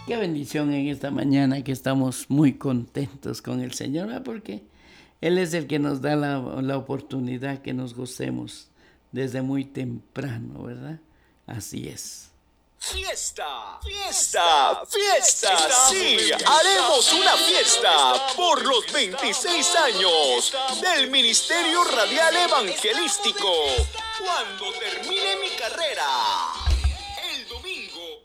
Qué bendición en esta mañana que estamos muy contentos con el Señor, ¿verdad? Porque Él es el que nos da la oportunidad que nos gocemos desde muy temprano, ¿verdad? Así es. Fiesta, fiesta, fiesta, sí, haremos una fiesta por los 26 años del Ministerio Radial Evangelístico. Cuando termine mi carrera, el domingo.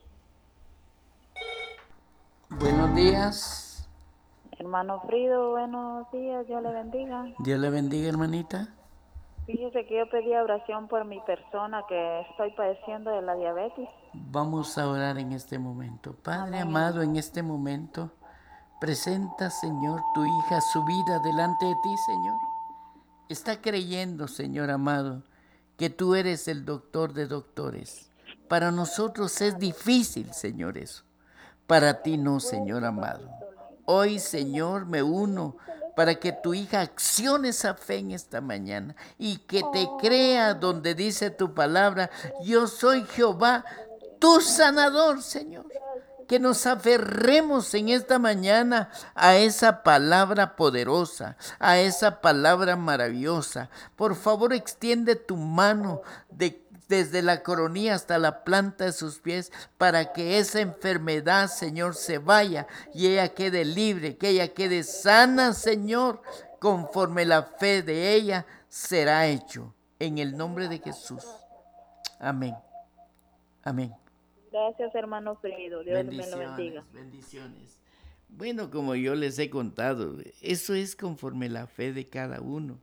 Buenos días. Hermano Frido, buenos días, Dios le bendiga. Dios le bendiga, hermanita. Fíjese que yo pedí oración por mi persona que estoy padeciendo de la diabetes. Vamos a orar en este momento. Padre Amén. amado, en este momento, presenta, Señor, tu hija, su vida delante de ti, Señor. Está creyendo, Señor amado, que tú eres el doctor de doctores. Para nosotros es difícil, Señor, eso. Para ti no, Señor amado. Hoy, Señor, me uno para que tu hija accione esa fe en esta mañana y que te crea donde dice tu palabra, yo soy Jehová, tu sanador, Señor. Que nos aferremos en esta mañana a esa palabra poderosa, a esa palabra maravillosa. Por favor, extiende tu mano desde la coronilla hasta la planta de sus pies para que esa enfermedad, Señor, se vaya y ella quede libre, que ella quede sana, Señor, conforme la fe de ella será hecho. En el nombre de Jesús. Amén. Amén. Gracias, hermano Frido, Dios me lo bendiga. Bendiciones. Bueno, como yo les he contado, eso es conforme la fe de cada uno.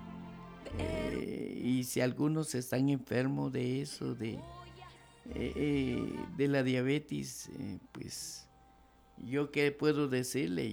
Y si algunos están enfermos de eso, de la diabetes, pues yo qué puedo decirle,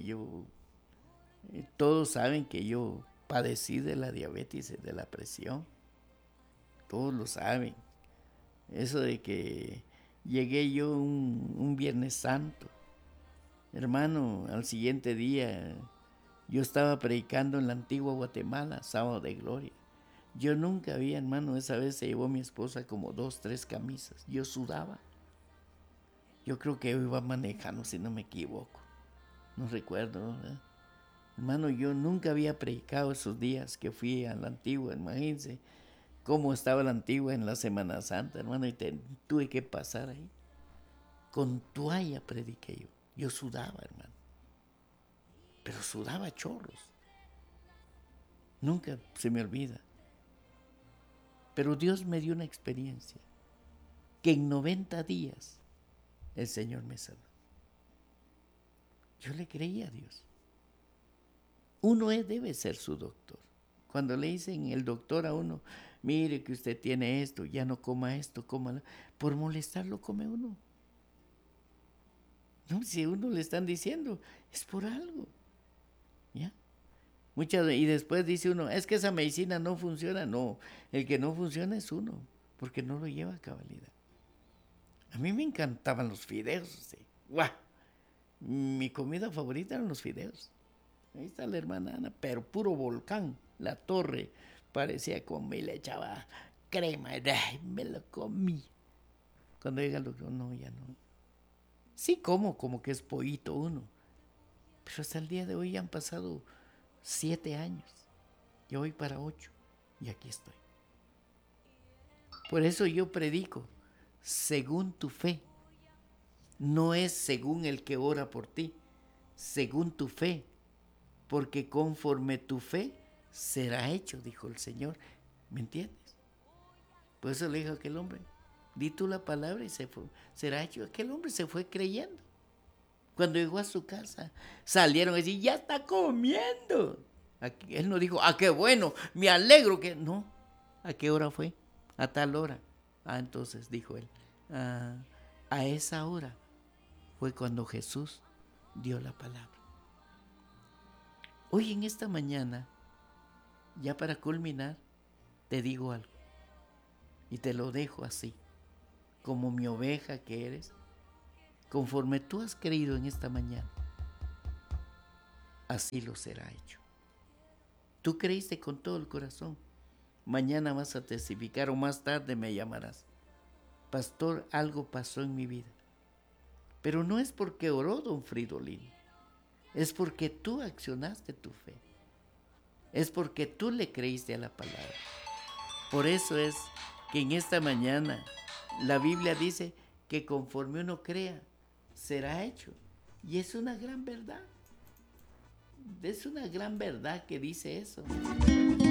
todos saben que yo padecí de la diabetes y de la presión, todos lo saben. Eso de que llegué yo un Viernes Santo, hermano, al siguiente día yo estaba predicando en la antigua Guatemala, sábado de gloria. Yo nunca había, hermano, esa vez se llevó mi esposa como 2, 3 camisas. Yo sudaba. Yo creo que yo iba manejando, si no me equivoco. No recuerdo, ¿verdad? Hermano, yo nunca había predicado esos días que fui a la antigua, imagínense cómo estaba la antigua en la Semana Santa, hermano, y tuve que pasar ahí. Con toalla prediqué yo. Yo sudaba, hermano. Pero sudaba chorros. Nunca se me olvida. Pero Dios me dio una experiencia que en 90 días el Señor me sanó. Yo le creí a Dios. Uno debe ser su doctor. Cuando le dicen el doctor a uno, mire que usted tiene esto, ya no coma esto, cómalo. Por molestarlo come uno. No, si a uno le están diciendo, es por algo. ¿Ya? Y después dice uno, es que esa medicina no funciona. No, el que no funciona es uno, porque no lo lleva a cabalidad. A mí me encantaban los fideos. ¿Sí? ¡Guau! Mi comida favorita eran los fideos. Ahí está la hermana Ana, pero puro volcán. La torre parecía como y le echaba crema. ¡Ay, me lo comí! Cuando llega el doctor, no, ya no. Sí, como que es pollito uno. Pero hasta el día de hoy han pasado 7 años. Yo voy para 8 y aquí estoy. Por eso yo predico, según tu fe. No es según el que ora por ti, según tu fe. Porque conforme tu fe será hecho, dijo el Señor. ¿Me entiendes? Por eso le dijo a aquel hombre, di tú la palabra y será hecho. Aquel hombre se fue creyendo. Cuando llegó a su casa, salieron a decir, ya está comiendo. Él no dijo, qué bueno, me alegro que... No, ¿a qué hora fue? A tal hora. Entonces dijo él, a esa hora fue cuando Jesús dio la palabra. Hoy en esta mañana, ya para culminar, te digo algo. Y te lo dejo así, como mi oveja que eres. Conforme tú has creído en esta mañana, así lo será hecho. Tú creíste con todo el corazón. Mañana vas a testificar o más tarde me llamarás. Pastor, algo pasó en mi vida. Pero no es porque oró don Fridolín, es porque tú accionaste tu fe, es porque tú le creíste a la palabra. Por eso es que en esta mañana la Biblia dice que conforme uno crea, será hecho. Y es una gran verdad. Es una gran verdad que dice eso.